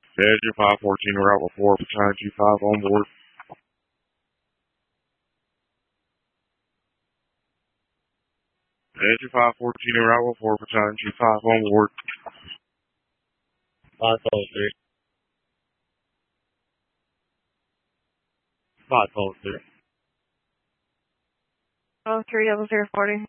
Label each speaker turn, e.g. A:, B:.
A: Badger 514, route with 4, battalion 25 on board. Badger 514, route with 4, battalion 25 on board.
B: 503. 503.
C: 30040.